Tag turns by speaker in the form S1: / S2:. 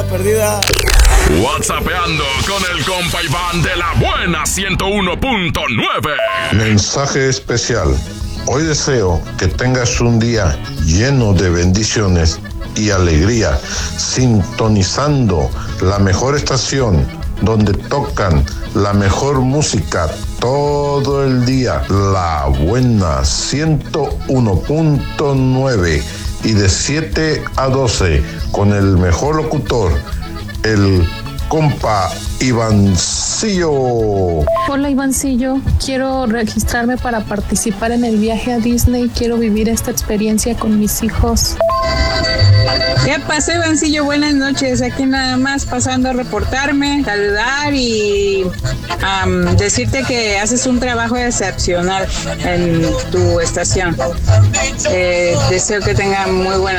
S1: perdida.
S2: WhatsAppeando con el compa Iván de la buena 101.9.
S3: Mensaje especial. Hoy deseo que tengas un día lleno de bendiciones y alegría, sintonizando la mejor estación donde tocan la mejor música todo el día, la buena 101.9, y de 7 a 12 con el mejor locutor, el compa Ivancillo.
S4: Hola Ivancillo, quiero registrarme para participar en el viaje a Disney. Quiero vivir esta experiencia con mis hijos.
S5: ¿Qué pasó, Ivancillo? Buenas noches. Aquí nada más pasando a reportarme, saludar y decirte que haces un trabajo excepcional en tu estación. Deseo que tengan muy buena